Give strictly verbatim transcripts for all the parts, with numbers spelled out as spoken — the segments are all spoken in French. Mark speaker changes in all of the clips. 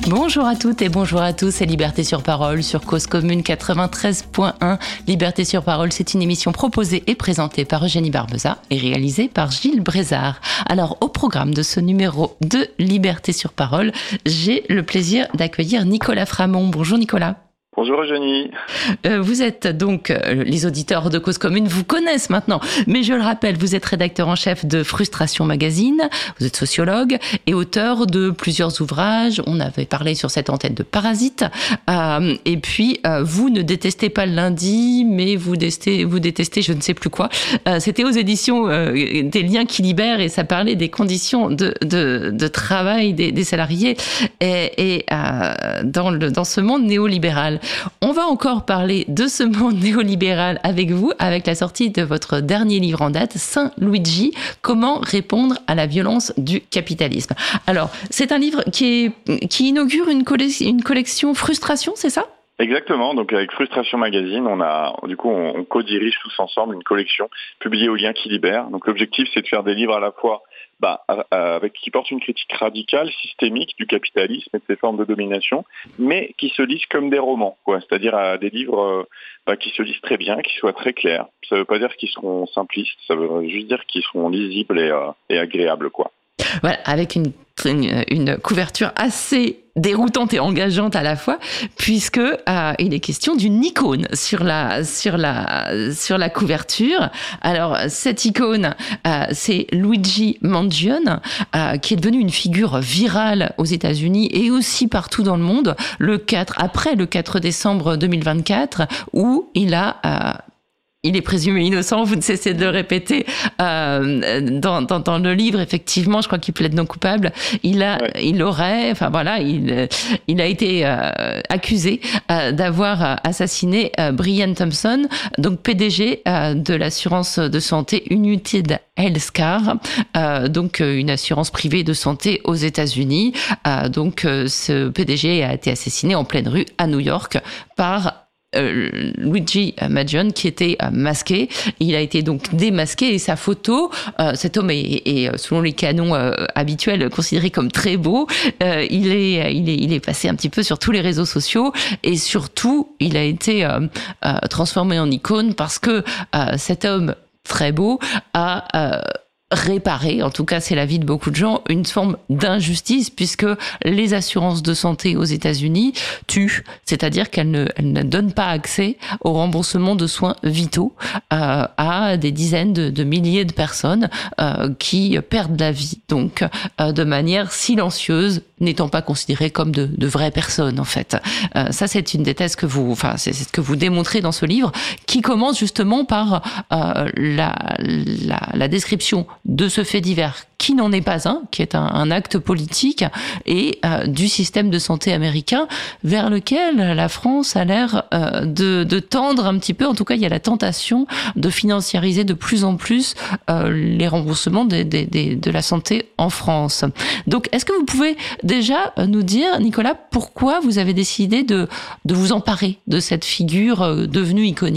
Speaker 1: Bonjour à toutes et bonjour à tous, c'est Liberté sur Parole sur Cause Commune quatre-vingt-treize point un. Liberté sur Parole, c'est une émission proposée et présentée par Eugénie Barbeza et réalisée par Gilles Brézard. Alors, au programme de ce numéro de Liberté sur Parole, j'ai le plaisir d'accueillir Nicolas Framont. Bonjour Nicolas.
Speaker 2: Bonjour Eugénie.
Speaker 1: Euh, vous êtes donc, euh, les auditeurs de Cause Commune vous connaissent maintenant, mais je le rappelle, vous êtes rédacteur en chef de Frustration Magazine, vous êtes sociologue et auteur de plusieurs ouvrages. On avait parlé sur cette antenne de Parasites. Euh, et puis, euh, vous ne détestez pas le lundi, mais vous détestez, vous détestez je ne sais plus quoi. Euh, c'était aux éditions euh, des Liens qui libèrent et ça parlait des conditions de, de, de travail des, des salariés et, et euh, dans, le, dans ce monde néolibéral. On va encore parler de ce monde néolibéral avec vous, avec la sortie de votre dernier livre en date, Saint Luigi, comment répondre à la violence du capitalisme. Alors, c'est un livre qui, est, qui inaugure une, colle- une collection Frustration, c'est ça ?
Speaker 2: Exactement, donc avec Frustration Magazine, on a, du coup, on, on co-dirige tous ensemble une collection publiée aux Liens qui libèrent. Donc l'objectif, c'est de faire des livres à la fois bah, avec qui portent une critique radicale, systémique du capitalisme et de ses formes de domination, mais qui se lisent comme des romans, quoi. C'est-à-dire euh, des livres euh, bah, qui se lisent très bien, qui soient très clairs. Ça ne veut pas dire qu'ils seront simplistes, ça veut juste dire qu'ils seront lisibles et, euh, et agréables, quoi.
Speaker 1: Voilà, avec une, une, une couverture assez déroutante et engageante à la fois, puisque euh, il est question d'une icône sur la sur la sur la couverture. Alors cette icône, euh, c'est Luigi Mangione, euh, qui est devenu une figure virale aux États-Unis et aussi partout dans le monde. Le quatre après le quatre décembre deux mille vingt-quatre, où il a euh, il est présumé innocent, vous ne cessez de le répéter euh, dans, dans, dans le livre, effectivement, je crois qu'il plaide non coupable. Il a, ouais. il aurait, enfin voilà, il, il a été euh, accusé euh, d'avoir assassiné euh, Brian Thompson, donc P D G euh, de l'assurance de santé United Healthcare, euh, donc euh, une assurance privée de santé aux États-Unis. Euh, donc euh, ce P D G a été assassiné en pleine rue à New York par Euh, Luigi Mangione, qui était euh, masqué. Il a été donc démasqué et sa photo, euh, cet homme est, est selon les canons euh, habituels considéré comme très beau. Euh, il est, il est, il est passé un petit peu sur tous les réseaux sociaux et surtout, il a été euh, euh, transformé en icône parce que euh, cet homme très beau a euh, réparer, en tout cas c'est l'avis de beaucoup de gens, une forme d'injustice puisque les assurances de santé aux États-Unis tuent, c'est-à-dire qu'elles ne, elles ne donnent pas accès au remboursement de soins vitaux euh, à des dizaines de, de milliers de personnes euh, qui perdent la vie, donc euh, de manière silencieuse, n'étant pas considérées comme de, de vraies personnes en fait. Euh, ça c'est une des thèses que vous, enfin c'est ce que vous démontrez dans ce livre, qui commence justement par euh, la, la, la description de ce fait divers qui n'en est pas un, qui est un, un acte politique, et euh, du système de santé américain vers lequel la France a l'air euh, de, de tendre un petit peu. En tout cas, il y a la tentation de financiariser de plus en plus euh, les remboursements des, des, des, de la santé en France. Donc, est-ce que vous pouvez déjà nous dire, Nicolas, pourquoi vous avez décidé de, de vous emparer de cette figure euh, devenue iconique ?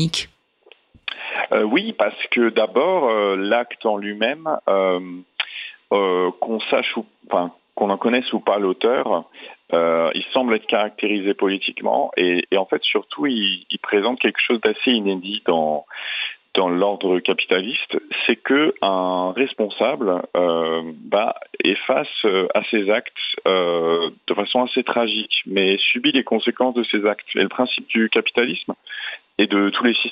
Speaker 2: Euh, oui, parce que d'abord, euh, l'acte en lui-même, euh, euh, qu'on sache ou, enfin, qu'on en connaisse ou pas l'auteur, euh, il semble être caractérisé politiquement et, et en fait, surtout, il, il présente quelque chose d'assez inédit dans dans l'ordre capitaliste, c'est que un responsable euh, bah, est face à ses actes euh, de façon assez tragique, mais subit les conséquences de ses actes. Et le principe du capitalisme et de tous les